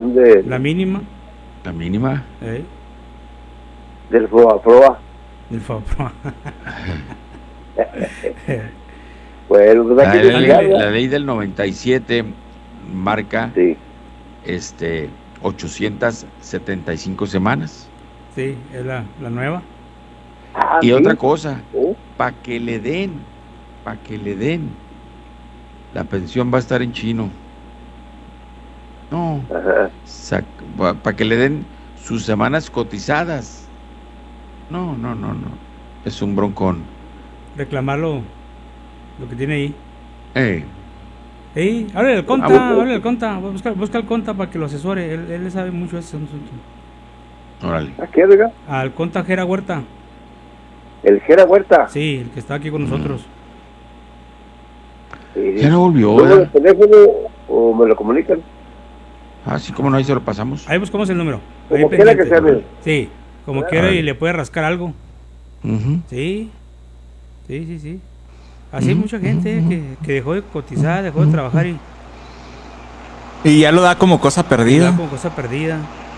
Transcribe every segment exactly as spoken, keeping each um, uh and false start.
de... La mínima. La mínima. ¿Eh? Del FOBAPROA. Del FOBAPROA. Bueno, pues la, aquí ley, la, ley, la ley del noventa y siete marca sí. este ochocientas setenta y cinco semanas. Sí, es la, la nueva. Ah, y ¿sí? Otra cosa, ¿sí? Para que le den, para que le den, la pensión va a estar en chino. No, para que le den sus semanas cotizadas. No, no, no, no. Es un broncón. Reclamarlo, lo que tiene ahí. Eh. Ey, háblale al conta, ah, háblale al conta. Busca, busca al conta para que lo asesore. Él, él sabe mucho de ese asunto. Órale. ¿A qué, oiga? Al conta Jera Huerta. ¿El Jera Huerta? Sí, el que está aquí con mm. nosotros. Sí. Ya no volvió, ¿Número de teléfono o me lo comunican? Ah, sí, como no, ahí se lo pasamos. Ahí buscamos el número. Como ahí quiera que sea. Sí, como quiera y le puede rascar algo. Uh-huh. Sí, sí, sí, sí. Así hay uh-huh. mucha gente uh-huh. que, que dejó de cotizar, dejó uh-huh. de trabajar y... Y ya lo da como cosa perdida. Lo da como cosa perdida.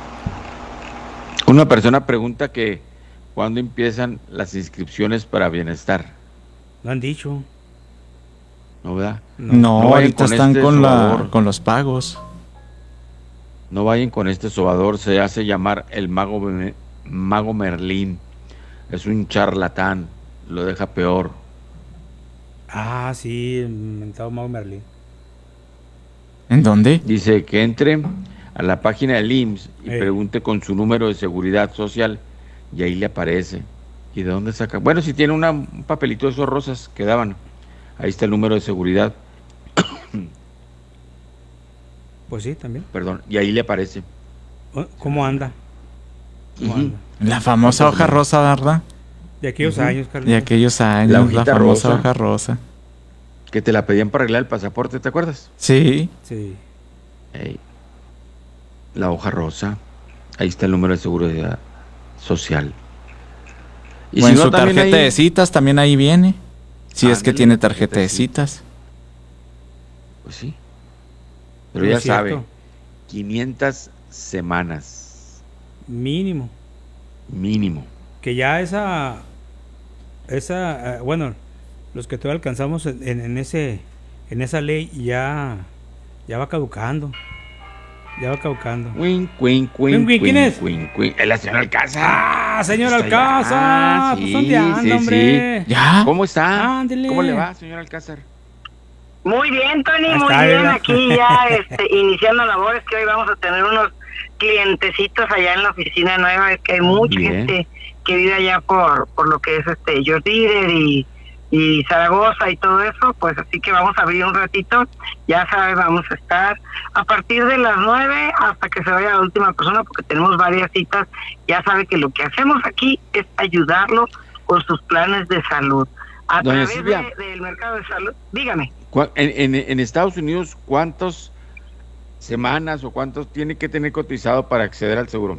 Una persona pregunta que ¿cuándo empiezan las inscripciones para bienestar? Lo han dicho. ¿No, verdad? No, no, no ahorita con están este con, la, con los pagos. No vayan con este sobador, se hace llamar el mago, mago Merlín. Es un charlatán, lo deja peor. Ah, sí, el mentado mago Merlín. ¿En dónde? Dice que entre a la página del I M S S y eh. pregunte con su número de seguridad social y ahí le aparece. ¿Y de dónde saca? Bueno, si tiene una, un papelito de esos rosas que daban, ahí está el número de seguridad. Pues sí, también. Perdón, y ahí le aparece. ¿Cómo anda? ¿Cómo uh-huh. anda? La famosa hoja rosa, ¿verdad? De aquellos uh-huh. años, Carlos. De aquellos años, la, la famosa rosa. hoja rosa. Que te la pedían para arreglar el pasaporte, ¿te acuerdas? Sí. Sí. Hey. La hoja rosa. Ahí está el número de seguridad social. Y bueno, si no, su tarjeta ahí... de citas también ahí viene. Si ah, es que tiene tarjeta de citas. Pues sí. Pero no ya sabe, quinientas semanas. Mínimo. Mínimo. Que ya esa, esa, uh, bueno, los que todavía alcanzamos en, en ese, en esa ley ya, ya va caducando. Ya va caducando. Win, win, win, win, win. ¿Quién es? Win, win. Es la señora Alcázar. Ah, señora Alcázar. Ah, sí, pues ¿dónde anda, sí, hombre? Sí. ¿Ya? ¿Cómo está? Ándele. ¿Cómo le va, señora Alcázar? Muy bien, Tony, muy está, bien. ¿verdad? Aquí ya este, iniciando labores, que hoy vamos a tener unos clientecitos allá en la oficina nueva. Es que hay mucha bien. gente que vive allá por por lo que es este George Diller y, y Zaragoza y todo eso. Pues así que vamos a abrir un ratito. Ya sabes, vamos a estar a partir de las nueve hasta que se vaya la última persona, porque tenemos varias citas. Ya sabe que lo que hacemos aquí es ayudarlo con sus planes de salud. A Doña través de, del mercado de salud. Dígame. En, en, en Estados Unidos, ¿cuántas semanas o cuántos tiene que tener cotizado para acceder al seguro?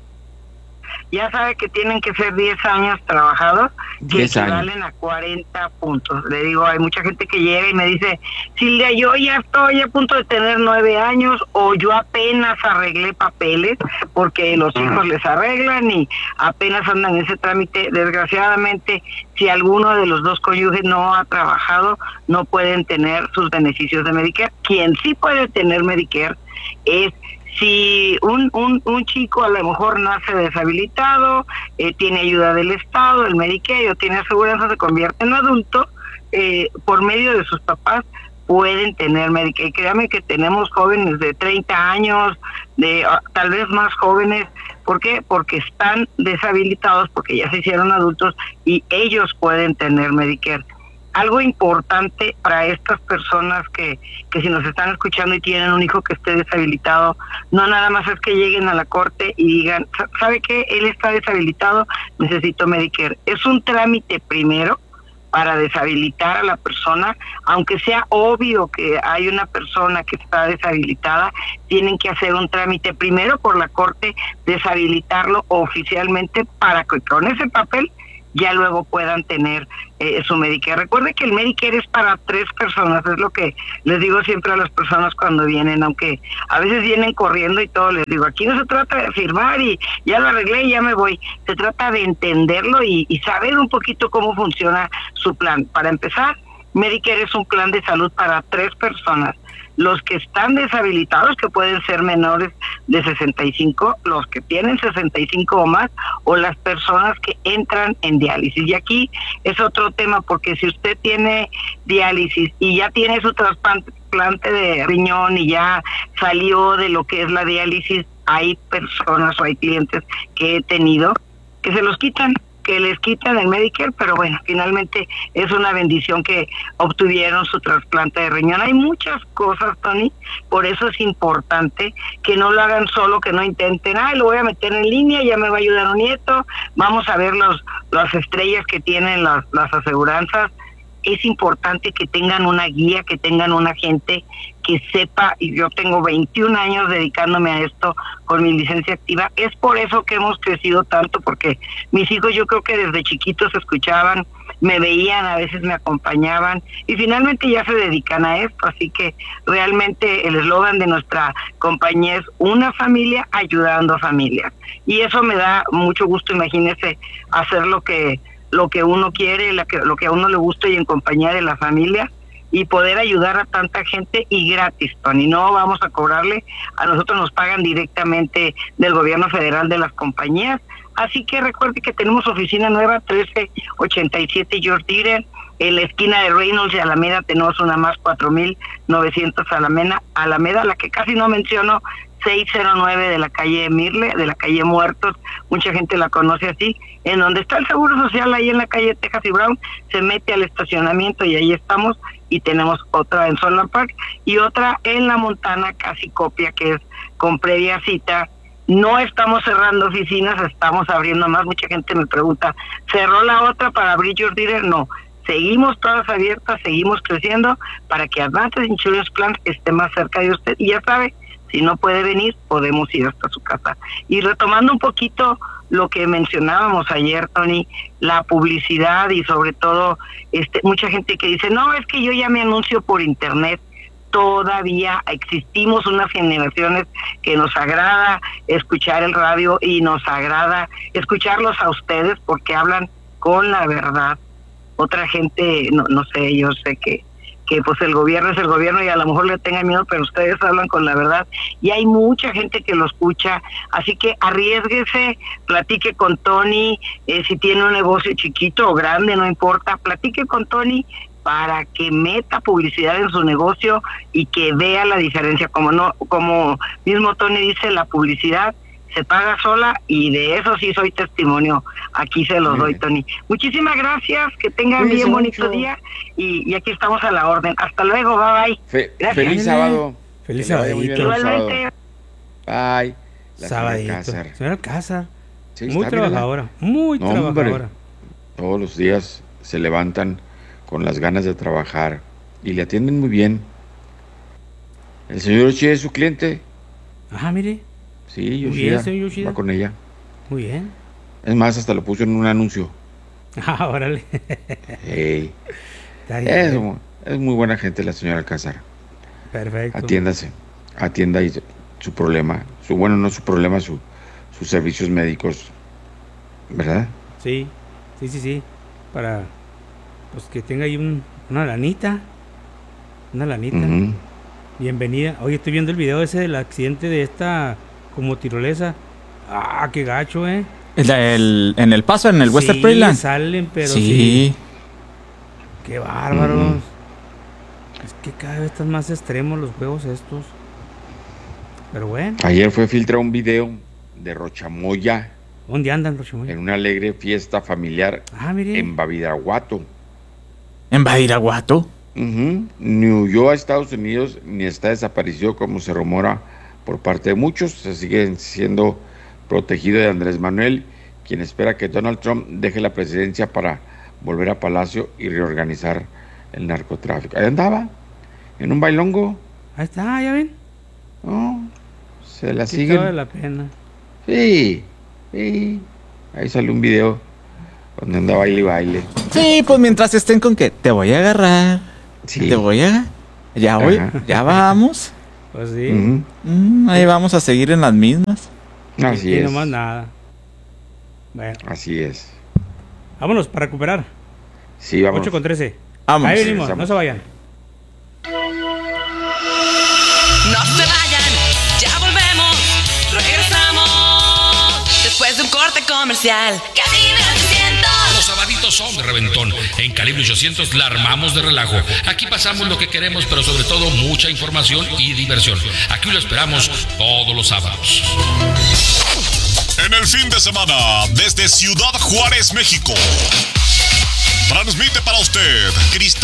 Ya sabe que tienen que ser diez años trabajados, que equivalen años. a cuarenta puntos. Le digo, hay mucha gente que llega y me dice, Silvia, yo ya estoy a punto de tener nueve años o yo apenas arreglé papeles, porque los hijos les arreglan y apenas andan en ese trámite. Desgraciadamente, si alguno de los dos cónyuges no ha trabajado, no pueden tener sus beneficios de Medicare. Quien sí puede tener Medicare es si un, un, un chico a lo mejor nace deshabilitado, eh, tiene ayuda del Estado, el Medicare, o tiene aseguranza, se convierte en adulto, eh, por medio de sus papás pueden tener Medicare. Créame que tenemos jóvenes de treinta años, de uh, tal vez más jóvenes. ¿Por qué? Porque están deshabilitados, porque ya se hicieron adultos y ellos pueden tener Medicare. Algo importante para estas personas que, que si nos están escuchando y tienen un hijo que esté deshabilitado, no nada más es que lleguen a la corte y digan, ¿sabe qué? Él está deshabilitado, necesito Medicare. Es un trámite primero para deshabilitar a la persona, aunque sea obvio que hay una persona que está deshabilitada, tienen que hacer un trámite primero por la corte, deshabilitarlo oficialmente para que con ese papel ya luego puedan tener eh, su Medicare. Recuerde que el Medicare es para tres personas, es lo que les digo siempre a las personas cuando vienen, aunque a veces vienen corriendo y todo, les digo, aquí no se trata de firmar y ya lo arreglé y ya me voy, se trata de entenderlo y, y saber un poquito cómo funciona su plan. Para empezar, Medicare es un plan de salud para tres personas. Los que están deshabilitados, que pueden ser menores de sesenta y cinco, los que tienen sesenta y cinco o más, o las personas que entran en diálisis. Y aquí es otro tema, porque si usted tiene diálisis y ya tiene su trasplante de riñón y ya salió de lo que es la diálisis, hay personas o hay clientes que he tenido que se los quitan, que les quitan el Medicare, pero bueno, finalmente es una bendición que obtuvieron su trasplante de riñón. Hay muchas cosas, Tony, por eso es importante que no lo hagan solo, que no intenten, ay, lo voy a meter en línea, ya me va a ayudar un nieto, vamos a ver los las estrellas que tienen las, las aseguranzas. Es importante que tengan una guía, que tengan una gente que sepa, y yo tengo veintiún años dedicándome a esto con mi licencia activa. Es por eso que hemos crecido tanto, porque mis hijos yo creo que desde chiquitos escuchaban, me veían, a veces me acompañaban y finalmente ya se dedican a esto. Así que realmente el eslogan de nuestra compañía es una familia ayudando a familias, y eso me da mucho gusto. Imagínese hacer lo que lo que uno quiere, lo que, lo que a uno le gusta y en compañía de la familia, y poder ayudar a tanta gente y gratis, Tony. No vamos a cobrarle, a nosotros nos pagan directamente del gobierno federal de las compañías. Así que recuerde que tenemos oficina nueva, trece ochenta y siete George Dieter, en la esquina de Reynolds y Alameda tenemos una más, cuatro mil novecientos Alameda, Alameda, la que casi no menciono, seis cero nueve de la calle Mirle, de la calle Muertos, mucha gente la conoce así, en donde está el Seguro Social, ahí en la calle Texas y Brown, se mete al estacionamiento y ahí estamos, y tenemos otra en Solar Park y otra en La Montana, casi copia, que es con previa cita. No estamos cerrando oficinas, estamos abriendo más. Mucha gente me pregunta, ¿cerró la otra para abrir George Dieter? No, seguimos todas abiertas, seguimos creciendo para que Advantage Insurance Plan esté más cerca de usted, y ya sabe, si no puede venir, podemos ir hasta su casa. Y retomando un poquito lo que mencionábamos ayer, Tony, la publicidad y sobre todo este mucha gente que dice, no, es que yo ya me anuncio por internet. Todavía existimos unas generaciones que nos agrada escuchar el radio y nos agrada escucharlos a ustedes porque hablan con la verdad. Otra gente, no, no sé, yo sé que que pues el gobierno es el gobierno y a lo mejor le tengan miedo, pero ustedes hablan con la verdad y hay mucha gente que lo escucha, así que arriésguese, platique con Tony, eh, si tiene un negocio chiquito o grande, no importa, platique con Tony para que meta publicidad en su negocio y que vea la diferencia. Como no, como mismo Tony dice, la publicidad se paga sola, y de eso sí soy testimonio. Aquí se los Muy doy, bien. Tony. Muchísimas gracias, que tengan Cuídense bien bonito mucho. día, y, y aquí estamos a la orden. Hasta luego, bye bye. Fe, feliz sábado. Feliz sábado. Igualmente. Bye. Sabadito. Señora Alcázar. Sí, muy trabajadora, muy no, trabajadora. Hombre, todos los días se levantan con las ganas de trabajar y le atienden muy bien. El señor Yoshida es su cliente. Ajá, mire. Sí, Yoshida, bien, Yoshida va con ella. Muy bien. Es más, hasta lo puso en un anuncio. Ah, órale. Hey. Es, es muy buena gente la señora Alcázar. Perfecto. Atiéndase, atienda y su problema, su bueno, no su problema, su, sus servicios médicos, ¿verdad? Sí, sí, sí, sí. Para pues que tenga ahí un, una lanita, una lanita. Uh-huh. Bienvenida. Oye, estoy viendo el video ese del accidente de esta como tirolesa. Ah, qué gacho, eh. El, el, en el paso, en el sí, Western Playland. Salen, pero sí. sí. Qué bárbaros. Uh-huh. Es que cada vez están más extremos los juegos estos. Pero bueno. Ayer fue filtrado un video de Rochamoya. ¿Dónde andan Rochamoya? En una alegre fiesta familiar. Ah, mire. En Badiraguato. ¿En Badiraguato? Uh-huh. Ni huyó a Estados Unidos ni está desaparecido como se rumora por parte de muchos. Se sigue siendo protegido de Andrés Manuel, quien espera que Donald Trump deje la presidencia para volver a Palacio y reorganizar el narcotráfico. Ahí andaba, en un bailongo. Ahí está, ya ven. No, se la sí, siguen. Vale la pena. Sí, sí. Ahí sale un video Cuando anda baile y baile. Sí, pues mientras estén con que te voy a agarrar. Sí. Te voy a... Ya voy, Ajá. ya vamos. Pues sí. Uh-huh. Mm, ahí vamos a seguir en las mismas. Así y es. no más nada. Bueno. Así es. Vámonos para recuperar. Sí, vamos. ocho con trece. Vamos. Ahí venimos, sí, no se vayan. No se vayan, ya volvemos. Regresamos después de un corte comercial. Calibre ochocientos. Los sabaditos son de reventón. En Calibre ochocientos la armamos de relajo. Aquí pasamos lo que queremos, pero sobre todo mucha información y diversión. Aquí lo esperamos todos los sábados. En el fin de semana, desde Ciudad Juárez, México, transmite para usted Cristal